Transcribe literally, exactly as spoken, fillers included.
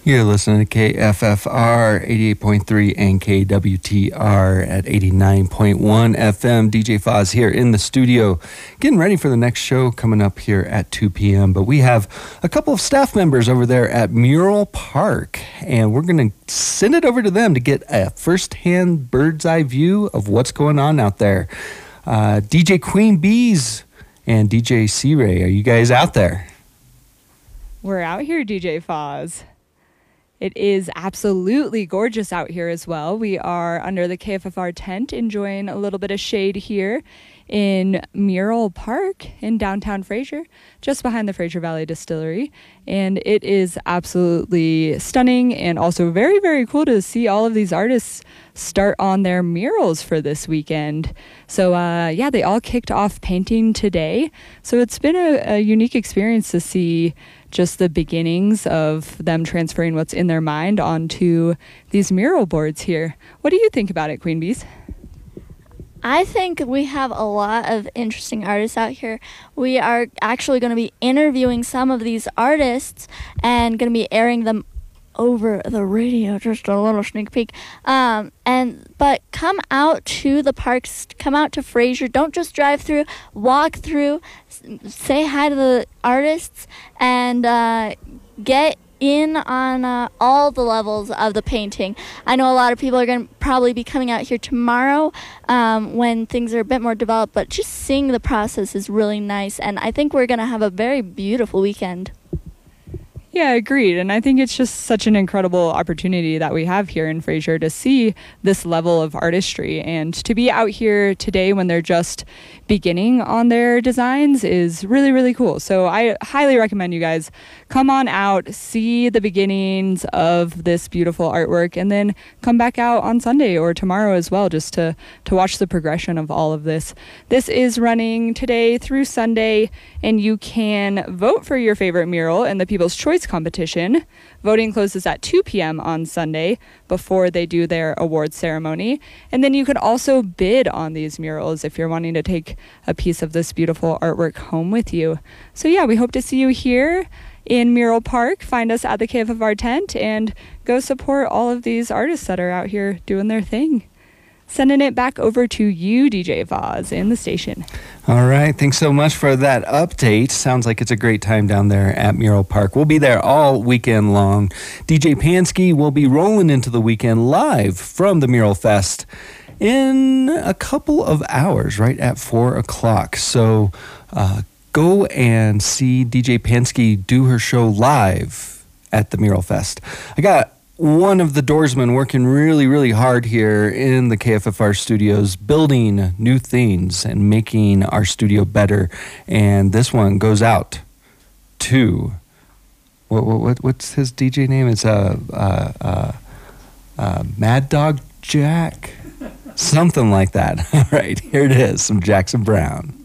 You're listening to K F F R eighty-eight point three and K W T R at eighty-nine point one F M. D J Foz here in the studio, getting ready for the next show coming up here at two p.m. But we have a couple of staff members over there at Mural Park, and we're going to send it over to them to get a first-hand bird's eye view of what's going on out there. Uh, D J Queen Bees and D J C-Ray, are you guys out there? We're out here, D J Foz. It is absolutely gorgeous out here as well. We are under the K F F R tent enjoying a little bit of shade here in Mural Park in downtown Fraser, just behind the Fraser Valley Distillery. And it is absolutely stunning and also very, very cool to see all of these artists start on their murals for this weekend. So uh, yeah, they all kicked off painting today. So it's been a, a unique experience to see just the beginnings of them transferring what's in their mind onto these mural boards here. What do you think about it, Queen Bees? I think we have a lot of interesting artists out here. We are actually going to be interviewing some of these artists and going to be airing them over the radio, just a little sneak peek. Um, and but come out to the parks, come out to Fraser. Don't just drive through, walk through, s- say hi to the artists, and uh, get in on uh, all the levels of the painting. I know a lot of people are going to probably be coming out here tomorrow um, when things are a bit more developed, but just seeing the process is really nice, and I think we're going to have a very beautiful weekend. Yeah, agreed. And I think it's just such an incredible opportunity that we have here in Fraser to see this level of artistry, and to be out here today when they're just beginning on their designs is really, really cool. So I highly recommend you guys come on out, see the beginnings of this beautiful artwork, and then come back out on Sunday or tomorrow as well, just to, to watch the progression of all of this. This is running today through Sunday, and you can vote for your favorite mural in the People's Choice competition. Voting closes at two p.m. on Sunday before they do their awards ceremony. And then you can also bid on these murals if you're wanting to take a piece of this beautiful artwork home with you. So yeah, we hope to see you here in Mural Park. Find us at the K F F R tent and go support all of these artists that are out here doing their thing. Sending it back over to you, D J Foz, in the station. All right. Thanks so much for that update. Sounds like it's a great time down there at Mural Park. We'll be there all weekend long. D J Pansky will be rolling into the weekend live from the Mural Fest in a couple of hours, right at four o'clock. So uh, go and see D J Pansky do her show live at the Mural Fest. I got one of the doorsmen working really, really hard here in the K F F R studios, building new things and making our studio better. And this one goes out to, what, what what's his D J name? It's uh, uh, uh, uh, Mad Dog Jack? Something like that. All right, here it is, some Jackson Brown.